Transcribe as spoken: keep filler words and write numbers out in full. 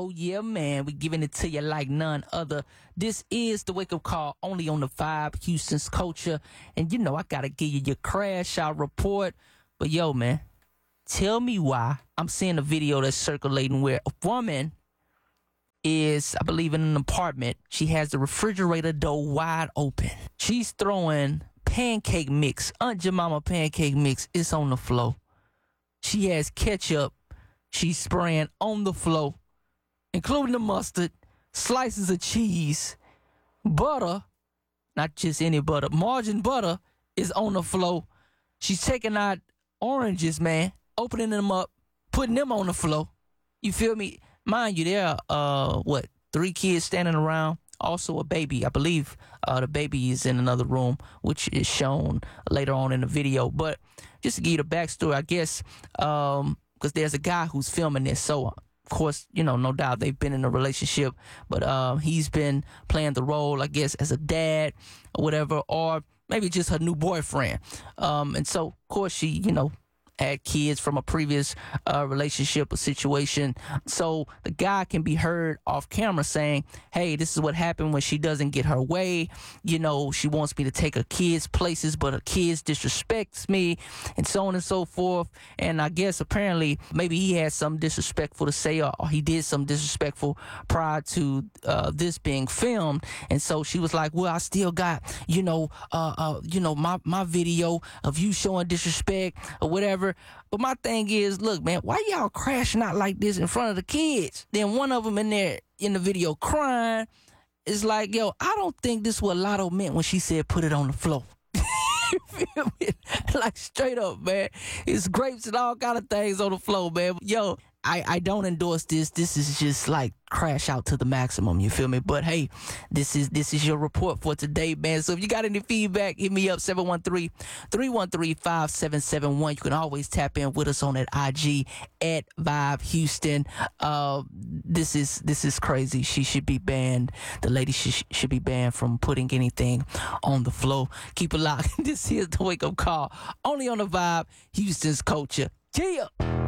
Oh, yeah, man. We're giving it to you like none other. This is the Wake Up Call, only on the Vibe, Houston's Culture. And, you know, I got to give you your crash out report. But, yo, man, tell me why I'm seeing a video that's circulating where a woman is, I believe, in an apartment. She has the refrigerator door wide open. She's throwing pancake mix. Aunt Jemima pancake mix. It's on the floor. She has ketchup. She's spraying on the floor, including the mustard, slices of cheese, butter, not just any butter, margarine butter is on the floor. She's taking out oranges, man, opening them up, putting them on the floor. You feel me? Mind you, there are, uh, what, three kids standing around, also a baby. I believe uh, the baby is in another room, which is shown later on in the video. But just to give you the backstory, I guess, um, because there's a guy who's filming this, so of course, you know, no doubt they've been in a relationship, but uh, he's been playing the role, I guess, as a dad or whatever, or maybe just her new boyfriend. Um, and so, of course, she, you know, had kids from a previous uh, relationship or situation. So the guy can be heard off camera saying, hey, this is what happened when she doesn't get her way. You know, she wants me to take her kids places, but her kids disrespects me, and so on and so forth. And I guess apparently maybe he had something disrespectful to say, or, or he did something disrespectful prior to uh, this being filmed. And so she was like, well, I still got, you know, uh, uh, you know, my, my video of you showing disrespect or whatever. But my thing is, look, man, why y'all crashing out like this in front of the kids? Then one of them in there in the video crying. It's like, yo, I don't think this is what Lotto meant when she said put it on the floor. You feel me? Like, straight up, man. It's grapes and all kind of things on the floor, man. Yo, I, I don't endorse this. This is just like crash out to the maximum. You feel me? But hey, this is this is your report for today, man. So if you got any feedback, hit me up seven one three, three one three, five seven seven one. You can always tap in with us on that I G at Vibe Houston. Uh, this is this is crazy. She should be banned. The lady sh- should be banned from putting anything on the floor. Keep it locked. This is the Wake Up Call, only on the Vibe, Houston's Culture. Yeah.